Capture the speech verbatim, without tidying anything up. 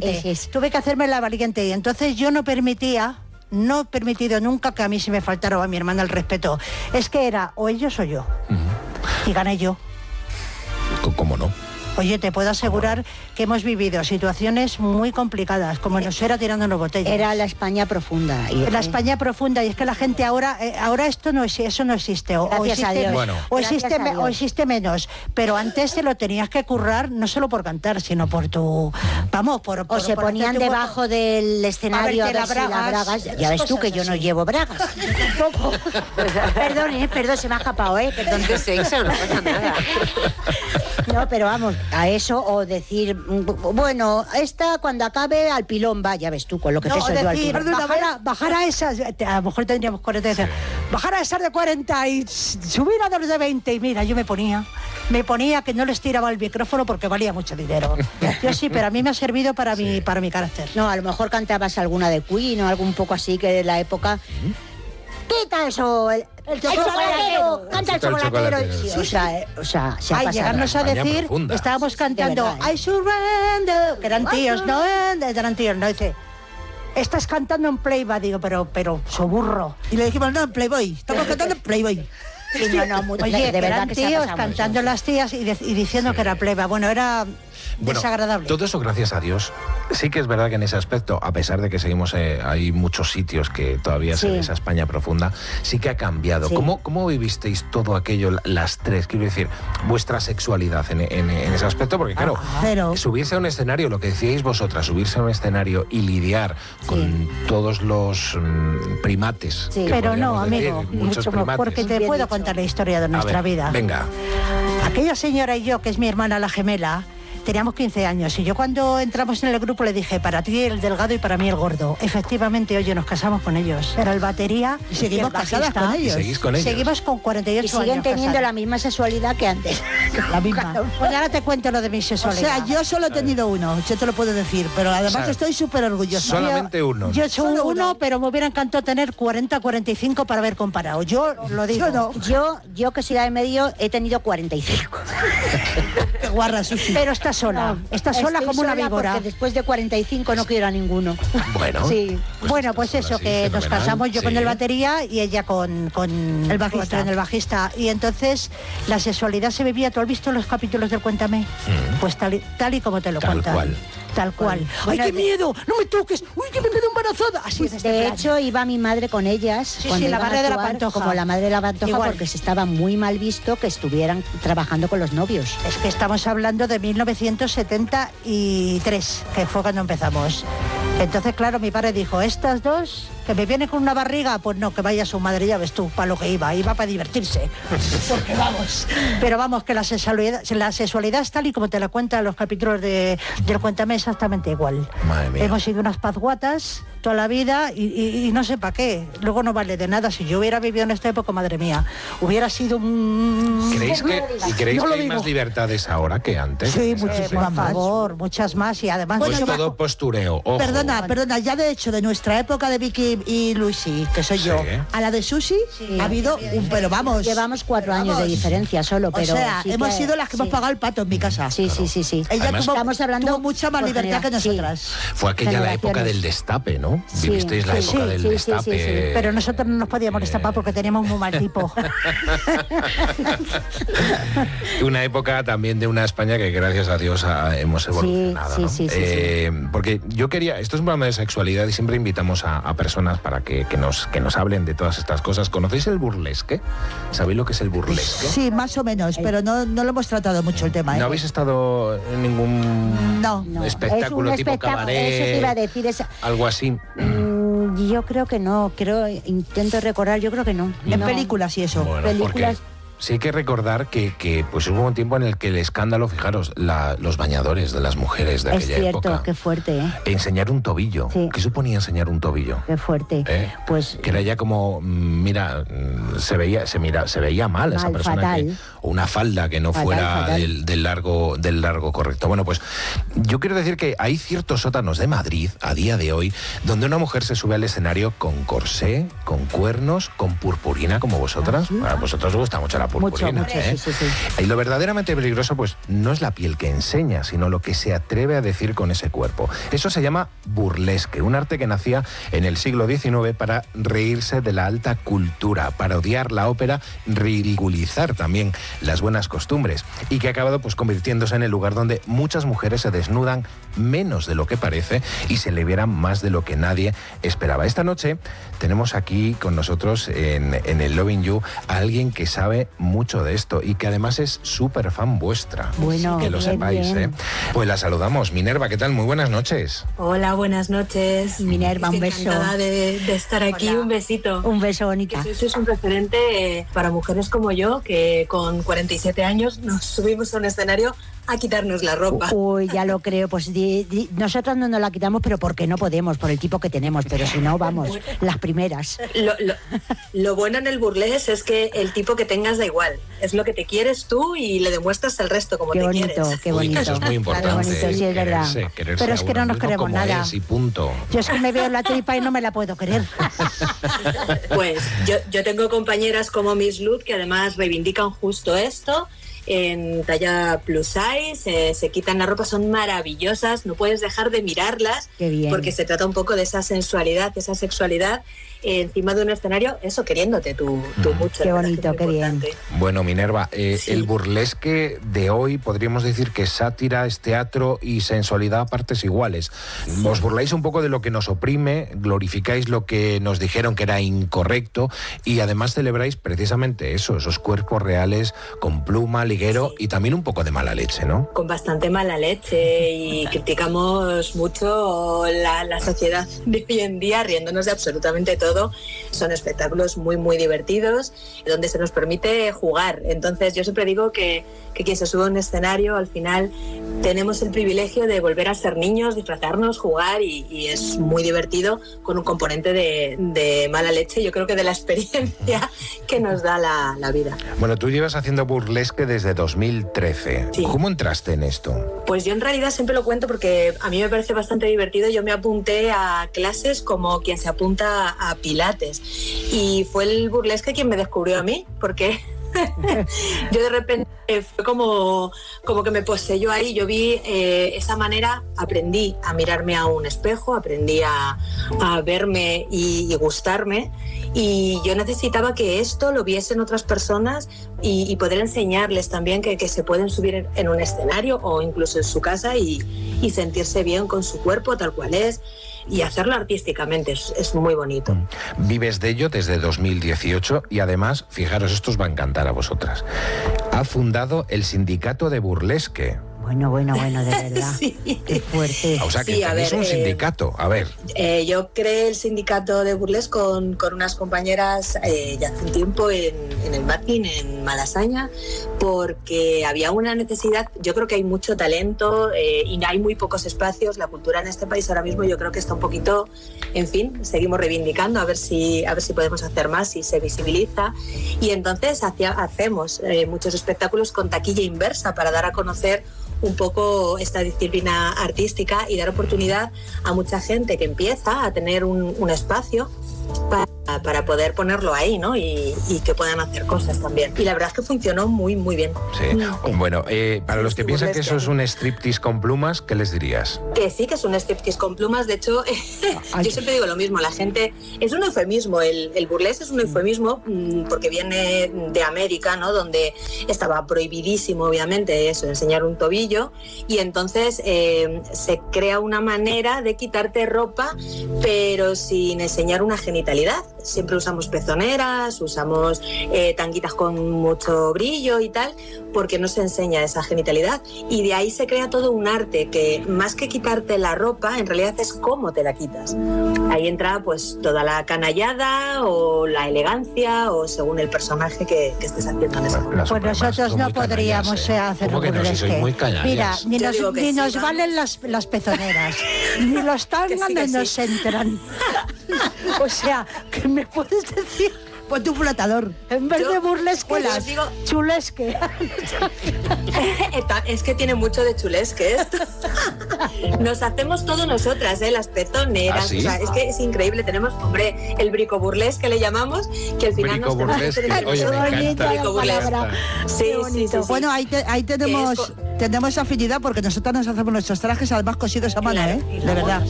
valiente. Es, es. Tuve que hacerme la valiente. Y entonces yo no permitía, no he permitido nunca que a mí se me faltara a mi hermana el respeto. Es que era o ellos o yo. Uh-huh. Y gané yo. ¿Cómo no? Oye, te puedo asegurar que hemos vivido situaciones muy complicadas, como nos era tirándonos botellas. Era la España profunda. Y, la España profunda, y es que la gente ahora, eh, ahora esto no es, eso no existe. O, o existe, a Dios. Bueno. o, existe me, o existe menos. Pero antes te lo tenías que currar, no solo por cantar, sino por tu... Vamos, por... por o se por ponían debajo voto. del escenario a ver, a ver si bragas, la bragas. Ya ves tú que yo no llevo bragas. Tampoco. Perdón, eh, perdón, se me ha escapado, ¿eh? Perdón. De sexo, no pasa nada. No, pero vamos, a eso, o decir, bueno, esta cuando acabe al pilón va, ya ves tú, con lo que No, peso yo al decir, pilón. bajar a, bajar a esas, a lo mejor tendríamos cuarenta, decir, bajar a esas de cuarenta y subir a dos de veinte, y mira, yo me ponía, me ponía que no les tiraba el micrófono porque valía mucho dinero. Yo sí, pero a mí me ha servido para, sí. mi, para mi carácter. No, a lo mejor cantabas alguna de Queen o algo un poco así que de la época... ¡Quita eso! El, el chocolatero, canta el chocolatero. Sí, sí, o sea, eh, o sea, se ha Ay, pasado. llegarnos a decir, profunda. estábamos cantando verdad, ¿eh? I surrender, que eran tíos, ¿no? Eran tíos, ¿no? Dice, estás cantando en Playboy, digo, pero, pero, soburro. Y le dijimos, no, en Playboy, estamos cantando en Playboy. Sí, no, no, muy, Oye, de verdad eran que se ha tíos pasado cantando mucho. las tías y, de, y diciendo sí. que era Playboy. Bueno, era... Bueno, desagradable. Todo eso, gracias a Dios. Sí que es verdad que en ese aspecto, a pesar de que seguimos, eh, hay muchos sitios que todavía sí. se ve esa España profunda, sí que ha cambiado. Sí. ¿Cómo, ¿Cómo vivisteis todo aquello, las tres? Quiero decir, vuestra sexualidad en, en, en ese aspecto, porque claro, ah, pero... subirse a un escenario, lo que decíais vosotras, subirse a un escenario y lidiar sí. con todos los mm, primates. Sí. Pero no, decir, amigo, muchos mucho primates. porque te Bien puedo dicho. contar la historia de nuestra a ver, vida. Venga. Aquella señora y yo, que es mi hermana la gemela, teníamos quince años y yo cuando entramos en el grupo le dije, para ti el delgado y para mí el gordo. Efectivamente, oye, nos casamos con ellos. Era el batería y seguimos y el casadas con ellos. ¿Y seguís con ellos? Seguimos con cuarenta y ocho y siguen años teniendo casados. la misma sexualidad que antes. La misma. Pues ahora te cuento lo de mi O sexualidad. sea, yo solo he tenido uno, yo te lo puedo decir, pero además ¿Sabes? estoy súper orgullosa. Solamente yo, uno. Yo soy Solo uno, uno. pero me hubiera encantado tener cuarenta, cuarenta y cinco para haber comparado. Yo lo digo. Yo no. Yo, yo que soy la de medio, he tenido cuarenta y cinco. Qué guarra, Susi. Pero está sola, está sola Estoy como una sola víbora. porque después de cuarenta y cinco no quiero a ninguno. Bueno. Sí. Bueno, pues eso, sí, que nos fenomenal, casamos yo sí. con el batería y ella con, con El bajista. con el bajista. Y entonces la sexualidad se vivía. ¿Tú has visto los capítulos del Cuéntame? Mm. Pues tal y, tal y como te lo Tal cuentan. cual. Tal cual. Bueno, ¡Ay, qué de- miedo! ¡No me toques! ¡Uy, que me quedo embarazada! Así es este De plan. hecho, iba mi madre con ellas. Sí, cuando sí, la iban a madre de la actuar, Pantoja. Como la madre de la Pantoja, Igual. porque se estaba muy mal visto que estuvieran trabajando con los novios. Es que estamos hablando de mil novecientos setenta y tres, que fue cuando empezamos. Entonces, claro, mi padre dijo, estas dos, que me vienen con una barriga, pues no, que vaya su madre, ya ves tú, para lo que iba, iba para divertirse. Porque vamos. Pero vamos, que la sexualidad, la sexualidad es tal y como te la cuentan los capítulos de, del Cuéntame, exactamente igual. Madre mía. Hemos sido unas pazguatas toda la vida y, y, y no sé para qué. Luego no vale de nada. Si yo hubiera vivido en esta época, madre mía, hubiera sido un... ¿Creéis que, ¿Y creéis No que lo hay digo. más libertades ahora que antes? Sí, En ese muchísimas Eh, aspecto? por favor, muchas más y además... Pues mucho más- todo postureo, ojo. Perdona, perdona, ya de hecho de nuestra época de Vicky y Luisi, que soy Sí. yo, a la de Susi Sí. ha habido un, pero vamos. Llevamos cuatro pero años de vamos. diferencia solo, O pero... sea, sí hemos que- sido las que sí. hemos pagado el pato en mi casa. Sí, sí, sí, sí. Ella Además- tuvo, Estamos hablando tuvo mucha más por libertad que genera- sí. nosotras. Fue aquella la época Generaciones. del destape, ¿no? Sí, Vivisteis la sí, época sí, del sí, sí, destape. sí, sí. Pero nosotros no nos podíamos destapar porque teníamos muy mal tipo. Una época también de una España que gracias a Dios ha- hemos evolucionado, sí, ¿no? sí, sí, Eh, porque yo quería, esto es un programa de sexualidad y siempre invitamos a, a personas para que, que, nos, que nos hablen de todas estas cosas. ¿Conocéis el burlesque? ¿Sabéis lo que es el burlesque? Sí, más o menos, pero no, no lo hemos tratado mucho el tema. ¿eh? ¿No habéis estado en ningún No. No, espectáculo es un tipo espectáculo, cabaret? Eso te iba a decir, es, Algo así. mm, yo creo que no, creo, intento recordar, yo creo que no. En No. películas y eso. Bueno, películas- porque sí hay que recordar que, que pues hubo un tiempo en el que el escándalo, fijaros, la- los bañadores de las mujeres de Es aquella cierto, época. qué fuerte, ¿eh? Enseñar un tobillo. Sí. ¿Qué suponía enseñar un tobillo? Qué fuerte. ¿Eh? Pues Que era ya como, mm, mira, mm, se veía, se mira, se veía mal, esa Mal, persona fatal. que o una falda que no Fatal, fuera fatal. del, del largo del largo correcto. Bueno, pues yo quiero decir que hay ciertos sótanos de Madrid a día de hoy donde una mujer se sube al escenario con corsé, con cuernos, con purpurina, como vosotras. A vosotros os gusta mucho la purpurina. Mucho, mucho, ¿eh? sí, sí, sí. Y lo verdaderamente peligroso pues no es la piel que enseña, sino lo que se atreve a decir con ese cuerpo. Eso se llama burlesque, un arte que nacía en el siglo diecinueve para reírse de la alta cultura, parodiar la ópera, ridiculizar también las buenas costumbres, y que ha acabado pues convirtiéndose en el lugar donde muchas mujeres se desnudan menos de lo que parece y se liberan más de lo que nadie esperaba. Esta noche tenemos aquí con nosotros en, en el Loving You a alguien que sabe mucho de esto y que además es súper fan vuestra. Bueno, que lo bien, sepáis, bien. ¿eh? Pues la saludamos. Minerva, ¿qué tal? Muy buenas noches. Hola, buenas noches. Minerva, un Estoy beso. encantada de, de estar aquí, Hola. un besito. Un beso, Que bonita. sois un referente eh, para mujeres como yo, que con cuarenta y siete años nos subimos a un escenario a quitarnos la ropa. Uy, ya lo creo. Pues di- di- nosotros no nos la quitamos, pero porque no podemos, por el tipo que tenemos. Pero si no, vamos, las primeras. Lo, lo- lo bueno en el burlesque es que el tipo que tengas da igual. Es lo que te quieres tú y le demuestras al resto como Qué te bonito, quieres. qué Uy, bonito. que eso es muy importante. Qué bonito, sí, es verdad. quererse, quererse Pero es a que uno no nos mismo queremos como nada. es y punto. Yo es que me veo en la tripa y no me la puedo querer. Pues yo, yo tengo compañeras como Miss Luz que además reivindican justo esto. En talla plus size, eh, se quitan la ropa, son maravillosas, no puedes dejar de mirarlas. Qué bien. Porque se trata un poco de esa sensualidad, esa sexualidad eh, encima de un escenario, eso queriéndote tú, tú mucho. Qué la verdad bonito, que es qué muy bien. importante. Bueno, Minerva, eh, Sí. el burlesque de hoy podríamos decir que es sátira, es teatro y sensualidad a partes iguales. Os burláis un poco de lo que nos oprime, glorificáis lo que nos dijeron que era incorrecto y además celebráis precisamente eso, esos cuerpos reales con pluma, liguero y también un poco de mala leche, ¿no? Con bastante mala leche y criticamos mucho la, la sociedad de hoy en día, riéndonos de absolutamente todo. Son espectáculos muy, muy divertidos, donde se nos permite jugar. Entonces yo siempre digo que, que quien se sube a un escenario, al final tenemos el privilegio de volver a ser niños, disfrazarnos, jugar y, y es muy divertido con un componente de, de mala leche, yo creo que de la experiencia que nos da la, la vida. Bueno, tú llevas haciendo burlesque desde dos mil trece. Sí. ¿Cómo entraste en esto? Pues yo en realidad siempre lo cuento porque a mí me parece bastante divertido. Yo me apunté a clases como quien se apunta a Pilates y fue el burlesque quien me descubrió a mí, porque yo de repente fue como, como que me poseyó ahí. Yo vi eh, esa manera, aprendí a mirarme a un espejo, aprendí a, a verme y, y gustarme, y yo necesitaba que esto lo viesen otras personas y, y poder enseñarles también que, que se pueden subir en, en un escenario o incluso en su casa y, y sentirse bien con su cuerpo tal cual es y hacerlo artísticamente. Es, es muy bonito. Vives de ello desde dos mil dieciocho y además, fijaros, esto os va a encantar a vosotras. Ha fundado el Sindicato de Burlesque. Bueno, bueno, bueno, de verdad. Sí. Qué fuerte. O sea, que Sí, a tenéis ver, un eh, sindicato. A ver, Eh, yo creé el sindicato de burlesque con, con unas compañeras eh, ya hace un tiempo en, en el Martín, en Malasaña, porque había una necesidad. Yo creo que hay mucho talento eh, y hay muy pocos espacios. La cultura en este país ahora mismo yo creo que está un poquito, en fin, seguimos reivindicando a ver si, a ver si podemos hacer más, si se visibiliza. Y entonces hacia, hacemos eh, muchos espectáculos con taquilla inversa para dar a conocer un poco esta disciplina artística y dar oportunidad a mucha gente que empieza a tener un, un espacio para, para poder ponerlo ahí, ¿no? Y, y que puedan hacer cosas también. Y la verdad es que funcionó muy, muy bien. sí. Bueno, eh, para Sí, los que sí, piensan que burlesque. eso es un striptease con plumas, ¿qué les dirías? Que sí, que es un striptease con plumas. De hecho, Ay. yo siempre digo lo mismo. La gente... Es un eufemismo. El, el burlesque es un eufemismo mm, porque viene de América, ¿no? Donde estaba prohibidísimo, obviamente, eso, enseñar un tobillo. Y entonces eh, se crea una manera de quitarte ropa, pero sin enseñar una genitalidad. Siempre usamos pezoneras, usamos eh, tanguitas con mucho brillo y tal, porque no se enseña esa genitalidad. Y de ahí se crea todo un arte que, más que quitarte la ropa, en realidad es cómo te la quitas. Ahí entra pues toda la canallada o la elegancia o según el personaje que, que estés haciendo en ese momento. Las Pues supremas nosotros son no muy canallas, podríamos ¿eh? eh, hacer ¿Cómo que no? Si sois burlesque. muy canallas. Mira, ni Yo nos, digo que ni sí, nos vamos. valen las, las pezoneras, ni los tangas Que sí, que nos sí. entran. O sea, ¿qué me puedes decir? Ponte un flotador. En vez Yo- de burlesque, yo os digo- chulesque. Es que tiene mucho de chulesque esto. Nos hacemos todo nosotras, ¿eh? Las petoneras. ¿Ah, sí? O sea, es que es increíble. Tenemos, hombre, el brico burlesque que le llamamos, que al final Brico nos tenemos que burlesque. tener Oye, me nosotros. encanta. Brico burlesque. Me encanta. Sí, sí, sí, sí. Bueno, ahí, te- ahí tenemos, Que es co- tenemos afinidad porque nosotras nos hacemos nuestros trajes además cosidos a mano, Claro, ¿eh? y De la verdad. moda.